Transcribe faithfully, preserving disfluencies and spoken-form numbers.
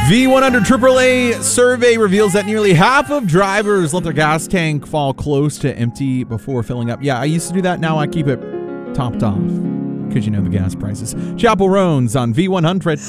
V one hundred triple A survey reveals that nearly half of drivers let their gas tank fall close to empty before filling up. Yeah, I used to do that. Now I keep it topped off because you know the gas prices. Chapel Roans on V one hundred.